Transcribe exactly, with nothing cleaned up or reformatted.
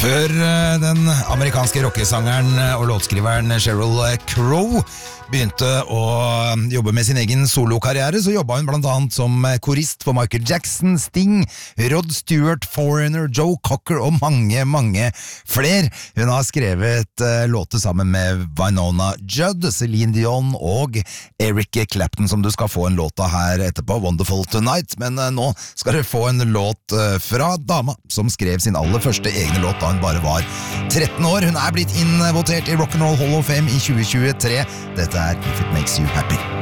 Før den amerikanske rockesangeren og låtskriveren Sheryl Crow begynte å jobbe med sin egen solokarriere, så jobbet hun blant annet som korist for Michael Jackson, Sting, Rod Stewart, Foreigner, Joe Cocker og mange, mange flere. Hun har skrevet låter sammen med Winona Judd, Celine Dion og Eric Clapton, som du skal få en låt av her etterpå, Wonderful Tonight. Men nå skal du få en låt fra dama som skrev sin aller første egne låt da hun bare var tretten år. Hun er blitt innvotert i Rock'n'Roll Hall of Fame i tjue tjuetre. Dette er If It Makes You Happy.